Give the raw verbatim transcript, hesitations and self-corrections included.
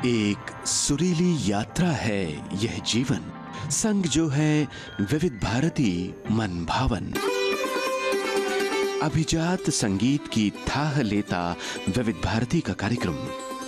एक सुरीली यात्रा है यह जीवन, संग जो है विविध भारती मन भावन। अभिजात संगीत की थाह लेता विविध भारती का कार्यक्रम